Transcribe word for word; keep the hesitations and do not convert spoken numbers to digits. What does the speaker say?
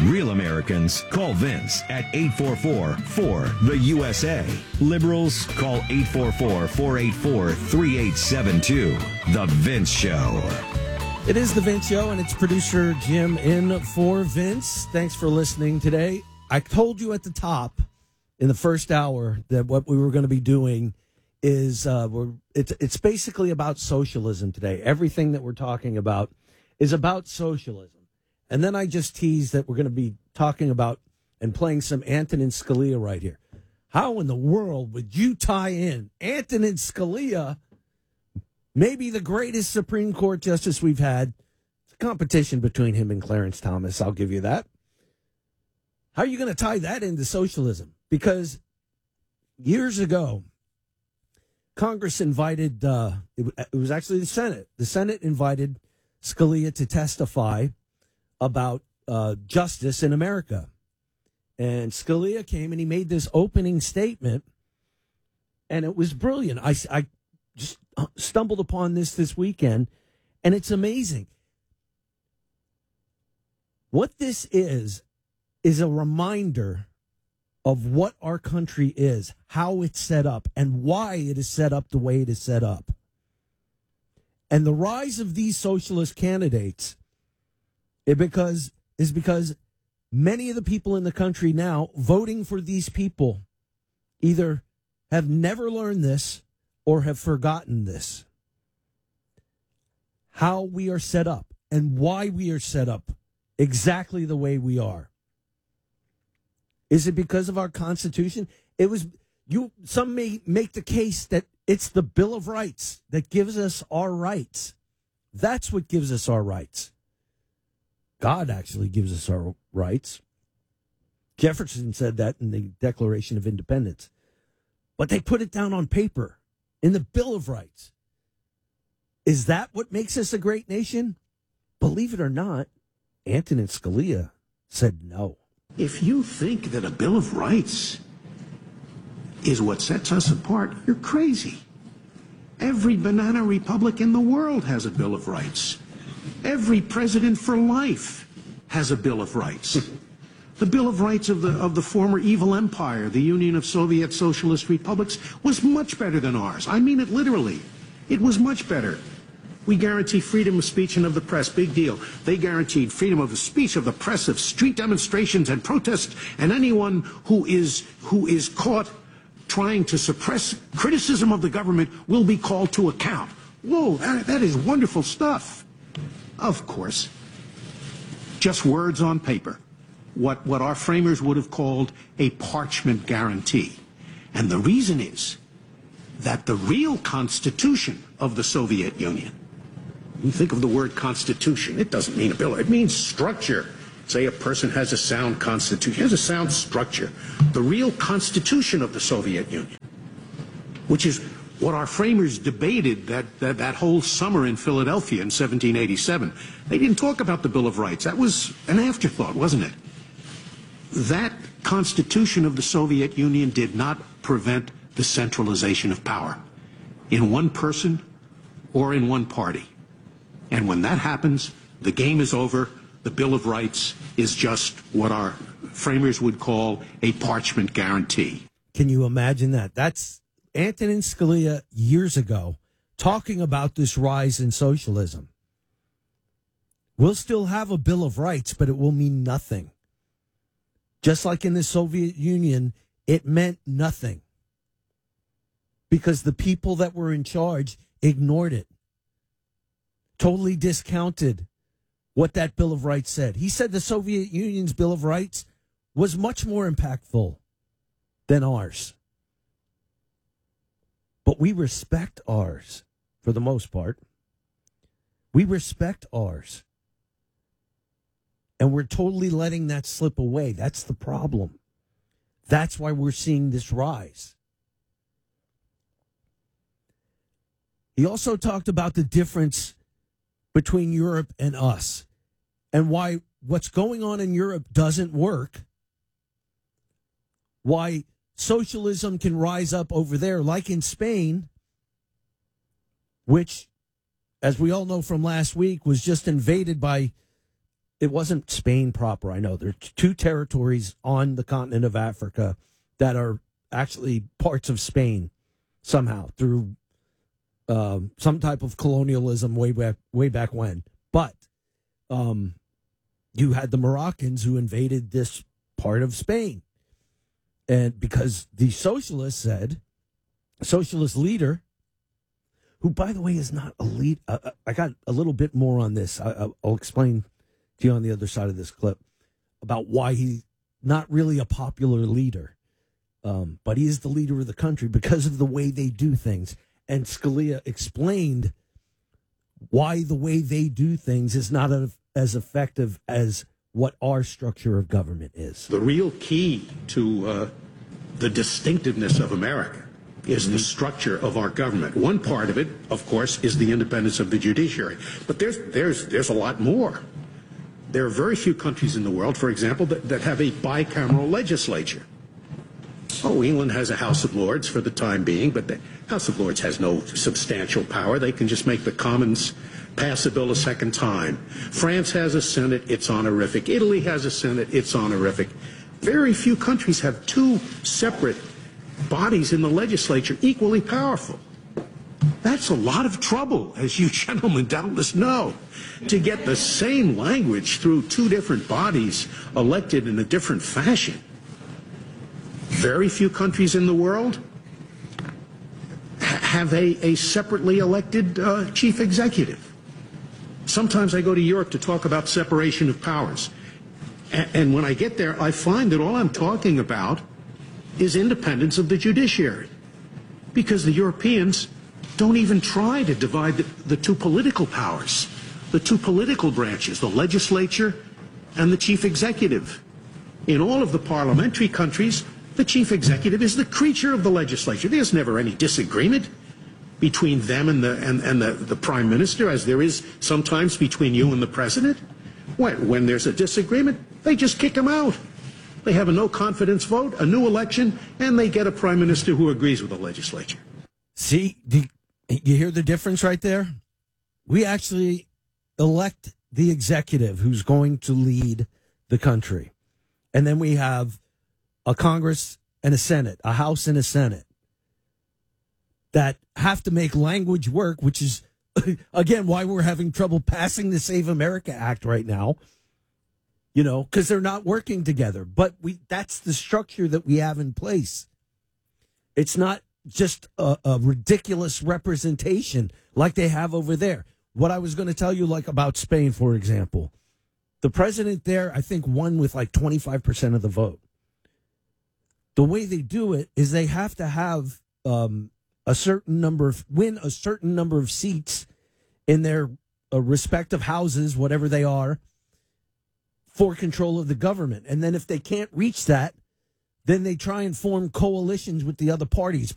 Real Americans call Vince at eight four four, four, the U S A. Liberals call eight four four, four eight four, three eight seven two. The Vince Show. It is The Vince Show, and it's producer Jim in for Vince. Thanks for listening today. I told you at the top in the first hour that what we were going to be doing is uh, we're, it's, it's basically about socialism today. Everything that we're talking about is about socialism. And then I just teased that we're going to be talking about and playing some Antonin Scalia right here. How in the world would you tie in Antonin Scalia, maybe the greatest Supreme Court justice we've had? It's a competition between him and Clarence Thomas, I'll give you that. How are you going to tie that into socialism? Because years ago, Congress invited, uh, it, it was actually the Senate. The Senate invited Scalia to testify about uh, justice in America. And Scalia came and he made this opening statement, and it was brilliant. I, I just stumbled upon this this weekend, and it's amazing. What this is, is a reminder of what our country is, how it's set up, and why it is set up the way it is set up. And the rise of these socialist candidates It because is because many of the people in the country now voting for these people either have never learned this or have forgotten this. How we are set up and why we are set up exactly the way we are. Is it because of our Constitution? It was you. Some may make the case that it's the Bill of Rights that gives us our rights. That's what gives us our rights. God actually gives us our rights. Jefferson said that in the Declaration of Independence. But they put it down on paper in the Bill of Rights. Is that what makes us a great nation? Believe it or not, Antonin Scalia said no. If you think that a Bill of Rights is what sets us apart, you're crazy. Every banana republic in the world has a Bill of Rights. Every president for life has a Bill of Rights. The Bill of Rights of the of the former evil empire, the Union of Soviet Socialist Republics, was much better than ours. I mean it literally. It was much better. We guarantee freedom of speech and of the press. Big deal. They guaranteed freedom of the speech, of the press, of street demonstrations and protests, and anyone who is who is caught trying to suppress criticism of the government will be called to account. Whoa, that, that is wonderful stuff. Of course, just words on paper, what, what our framers would have called a parchment guarantee. And the reason is that the real constitution of the Soviet Union, you think of the word constitution, it doesn't mean a bill, it means structure. Say a person has a sound constitution, has a sound structure. The real constitution of the Soviet Union, which is what our framers debated that, that, that whole summer in Philadelphia in seventeen eighty-seven. They didn't talk about the Bill of Rights. That was an afterthought, wasn't it? That Constitution of the Soviet Union did not prevent the centralization of power in one person or in one party. And when that happens, the game is over. The Bill of Rights is just what our framers would call a parchment guarantee. Can you imagine that? That's Antonin Scalia years ago talking about this rise in socialism. We'll still have a Bill of Rights, but it will mean nothing. Just like in the Soviet Union, it meant nothing because the people that were in charge ignored it, totally discounted what that Bill of Rights said. He said the Soviet Union's Bill of Rights was much more impactful than ours. But we respect ours for the most part. We respect ours. And we're totally letting that slip away. That's the problem. That's why we're seeing this rise. He also talked about the difference between Europe and us and why what's going on in Europe doesn't work. Why socialism can rise up over there, like in Spain, which, as we all know from last week, was just invaded by it wasn't Spain proper. I know there are two territories on the continent of Africa that are actually parts of Spain somehow through um, some type of colonialism way back way back when. But um, you had the Moroccans who invaded this part of Spain, and because the socialists said, a socialist leader, who by the way is not a lead. Uh, I got a little bit more on this. I, I'll explain to you on the other side of this clip about why he's not really a popular leader. Um, but he is the leader of the country because of the way they do things. And Scalia explained why the way they do things is not a, as effective as what our structure of government is. The real key to uh, the distinctiveness of America is the structure of our government. One part of it, of course, is the independence of the judiciary. But there's, there's, there's a lot more. There are very few countries in the world, for example, that, that have a bicameral legislature. Oh, England has a House of Lords for the time being, but the House of Lords has no substantial power. They can just make the Commons pass a bill a second time. France has a Senate, it's honorific. Italy has a Senate, it's honorific. Very few countries have two separate bodies in the legislature equally powerful. That's a lot of trouble, as you gentlemen doubtless know, to get the same language through two different bodies elected in a different fashion. Very few countries in the world ha- have a, a separately elected uh, chief executive. Sometimes I go to Europe to talk about separation of powers. A- and when I get there, I find that all I'm talking about is independence of the judiciary. Because the Europeans don't even try to divide the, the two political powers, the two political branches, the legislature and the chief executive. In all of the parliamentary countries, the chief executive is the creature of the legislature. There's never any disagreement between them and the, and, and the, the prime minister, as there is sometimes between you and the president. When, when there's a disagreement, they just kick him out. They have a no-confidence vote, a new election, and they get a prime minister who agrees with the legislature. See, do you hear the difference right there? We actually elect the executive who's going to lead the country. And then we have a Congress and a Senate, a House and a Senate, that have to make language work, which is, again, why we're having trouble passing the Save America Act right now, you know, because they're not working together. But we that's the structure that we have in place. It's not just a, a ridiculous representation like they have over there. What I was going to tell you, like about Spain, for example, the president there, I think, won with like twenty-five percent of the vote. The way they do it is they have to have um, a certain number of, win a certain number of seats in their uh, respective houses, whatever they are, for control of the government. And then if they can't reach that, then they try and form coalitions with the other parties.